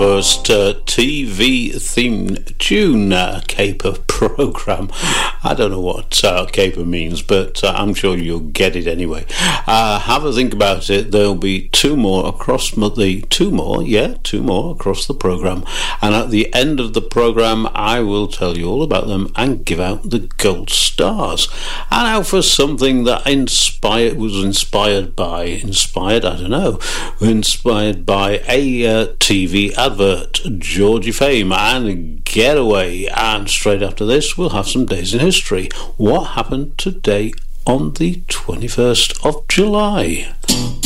First TV theme tune, caper program. I don't know what caper means, but I'm sure you'll get it anyway. Have a think about it. There'll be two more across the program, and at the end of the program I will tell you all about them and give out the gold stars. And now for something that was inspired by a TV advert, Georgie Fame and Getaway. And straight after this we'll have some days in history. What happened today on the 21st of July?